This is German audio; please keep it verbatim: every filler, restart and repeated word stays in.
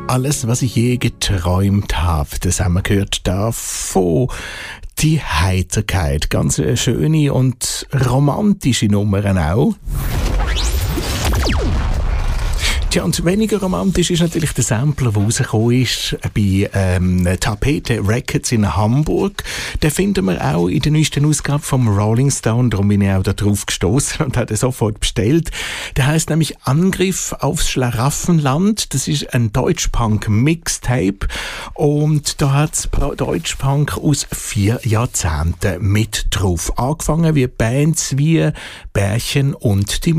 Alles, was ich je geträumt habe, das haben wir gehört da von die Heiterkeit. Ganz eine schöne und romantische Nummern auch. Tja, und weniger romantisch ist natürlich der Sampler, der rausgekommen ist bei ähm, Tapete Records in Hamburg. Den finden wir auch in der neuesten Ausgabe vom Rolling Stone. Darum bin ich auch da drauf gestoßen und habe den sofort bestellt. Der heisst nämlich Angriff aufs Schlaraffenland. Das ist ein Deutschpunk-Mixtape. Und da hat's Deutschpunk aus vier Jahrzehnten mit drauf. Angefangen wie Bands wie Bärchen und die